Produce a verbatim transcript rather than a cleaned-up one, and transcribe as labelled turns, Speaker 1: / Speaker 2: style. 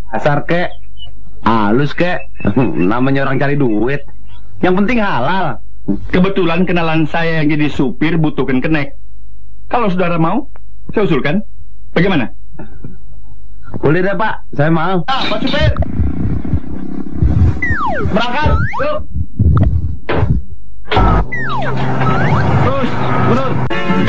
Speaker 1: Asar kek, halus kek, namanya orang cari duit. Yang penting halal.
Speaker 2: Kebetulan kenalan saya yang jadi supir butuhkan kenek. Kalau saudara mau, saya usulkan. Bagaimana?
Speaker 1: Boleh deh Pak, saya mau.
Speaker 2: Ah, Pak Supir. Berangkat, yuk.